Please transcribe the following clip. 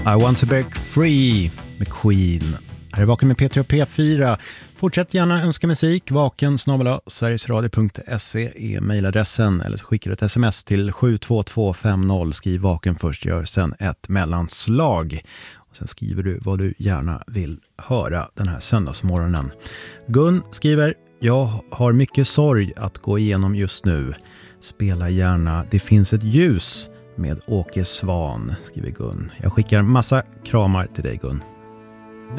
I want to break free med Queen. Här är Vaken med P3 och P4. Fortsätt gärna önska musik. vaken@sverigesradio.se är mejladressen. Eller så skickar du ett sms till 72250. Skriv Vaken först, gör sen ett mellanslag. Och sen skriver du vad du gärna vill höra den här söndagsmorgonen. Gun skriver: jag har mycket sorg att gå igenom just nu. Spela gärna Det finns ett ljus med Åke Svan, skriver Gun. Jag skickar massa kramar till dig, Gun.